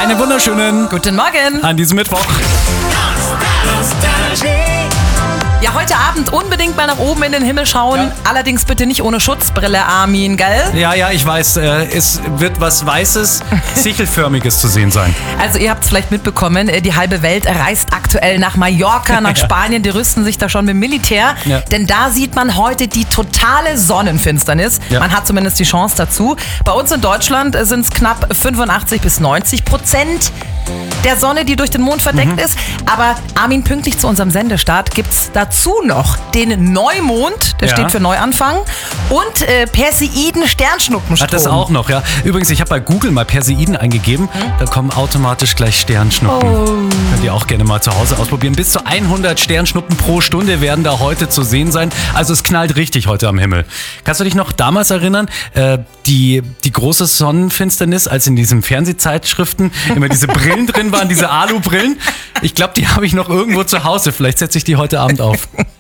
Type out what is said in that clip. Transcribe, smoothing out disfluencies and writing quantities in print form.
Einen wunderschönen Guten Morgen. an diesem Mittwoch. Ja, heute Abend unbedingt mal nach oben in den Himmel schauen. Ja. Allerdings bitte nicht ohne Schutzbrille, Armin, gell? Ja, ich weiß, es wird was Weißes, Sichelförmiges zu sehen sein. Also ihr habt es vielleicht mitbekommen, die halbe Welt reist aktuell nach Mallorca, nach Spanien. Die rüsten sich da schon mit dem Militär. Ja. Denn da sieht man heute die totale Sonnenfinsternis. Ja. Man hat zumindest die Chance dazu. Bei uns in Deutschland sind es knapp 85-90% der Sonne, die durch den Mond verdeckt ist. Aber Armin, pünktlich zu unserem Sendestart gibt es dazu noch den Neumond, der Ja. steht für Neuanfang, und Perseiden-Sternschnuppenstrom. Hat das auch noch, ja. Übrigens, ich habe bei Google mal Perseiden eingegeben, da kommen automatisch gleich Sternschnuppen. Könnt ihr auch gerne mal zu Hause ausprobieren. Bis zu 100 Sternschnuppen pro Stunde werden da heute zu sehen sein. Also es knallt richtig heute am Himmel. Kannst du dich noch damals erinnern, die große Sonnenfinsternis, als in diesen Fernsehzeitschriften immer diese Brillen drin waren, diese Alubrillen? Ich glaube, die habe ich noch irgendwo zu Hause. Vielleicht setze ich die heute Abend auf.